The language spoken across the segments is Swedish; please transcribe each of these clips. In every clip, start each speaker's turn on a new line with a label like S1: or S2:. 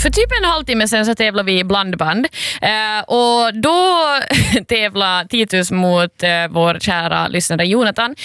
S1: För typ en halvtimme sen så tävlar vi i blandband. Och då tävlar Titus mot vår kära lyssnare Jonathan.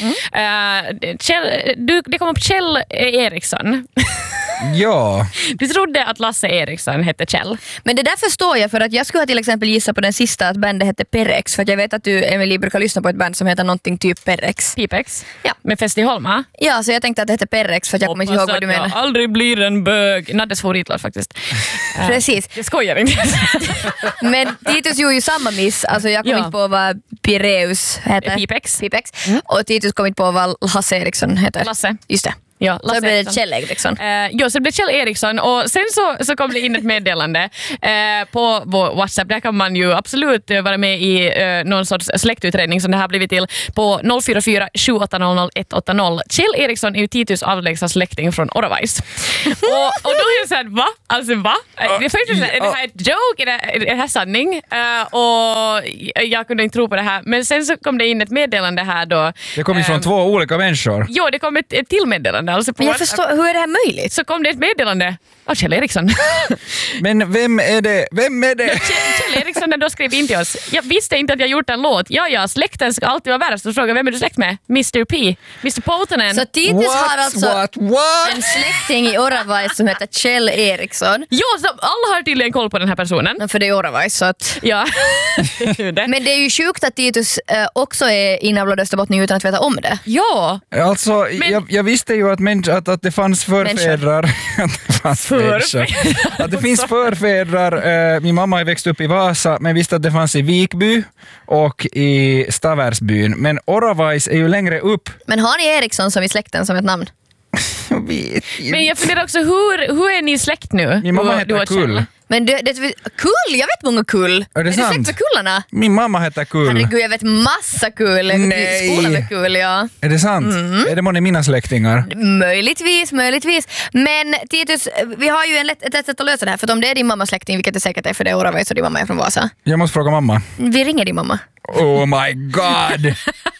S1: Det kom upp Kjell Eriksson.
S2: Ja.
S1: Du trodde att Lasse Eriksson hette Kjell.
S3: Men det där förstår jag, för att jag skulle till exempel gissa på den sista att bandet hette Perex, för att jag vet att du, Emily, brukar lyssna på ett band som heter någonting typ Perex.
S1: Pipex?
S3: Ja.
S1: Med Fest i Holma?
S3: Ja, så jag tänkte att det hette Perex för att jag kommer inte ihåg vad du menar.
S1: Jag aldrig blir en bög. Naddes favoritlåt faktiskt.
S3: Precis.
S1: Jag skojar inte.
S3: Men Titus gjorde ju samma miss. Alltså jag kom inte på vad Pireus heter.
S1: Pipex.
S3: Och Titus kom inte på vad Lasse Eriksson heter.
S1: Lasse.
S3: Just det.
S1: Ja,
S3: Så det blev Kjell Eriksson.
S1: Så det blev Kjell Eriksson och sen så kom det in ett meddelande på vår WhatsApp. Där kan man ju absolut vara med i någon sorts släktutredning som det här blivit till på 044 780 180. Kjell Eriksson är ju Titus avlägsna släkting från Oravais. och då är jag såhär, va? Alltså va? Det är det här ett joke? Är det här sanning? Och jag kunde inte tro på det här. Men sen så kom det in ett meddelande här då.
S2: Det kom ju från två olika människor.
S1: Jo, det kom ett till meddelande. Alltså
S3: Men jag förstår, hur är det här möjligt?
S1: så kom det ett meddelande av Kjell Eriksson.
S2: Men vem är det?
S1: Kjell Eriksson då skrev in till oss. Jag visste inte att jag gjort en låt. Ja, släkten ska alltid vara värst. Och fråga, vem är du släkt med? Mr. P. Mr. Potonen.
S3: Så Titus har alltså en släkting i Oravais som heter Kjell Eriksson.
S1: Jo, så alla har tydligen koll på den här personen.
S3: För det är Oravais, så att...
S1: Ja.
S3: Men det är ju sjukt att Titus också är inavlad österbottning utan att veta om det.
S1: Ja.
S2: Alltså, jag visste ju att det fanns förfädrar. Att det finns förfädrar. Min mamma har växt upp i Vasa, men visste att det fanns i Vikby och i Staversbyn. Men Oravais är ju längre upp.
S3: Men har ni Eriksson som i släkten som ett namn?
S2: Jag vet inte.
S1: Men jag funderar också, hur är ni släkt nu?
S2: Min mamma
S1: Du
S2: heter
S1: och
S2: Kull.
S1: Kjell.
S3: Men Kull? Jag vet många Kull.
S2: Är det
S3: du
S2: sant?
S3: släkt med Kullarna?
S2: Min mamma heter Kull.
S3: Herregud, jag vet massa Kull.
S2: Nej.
S3: Skolan med Kull, ja.
S2: Är det sant? Är det många mina släktingar?
S3: Möjligtvis. Men Titus, vi har ju ett sätt att lösa det här. För om det är din mammas släkting, vilket det säkert är för det är Oravais och din mamma är från Vasa.
S2: Jag måste fråga mamma.
S3: Vi ringer din mamma.
S2: Oh my god!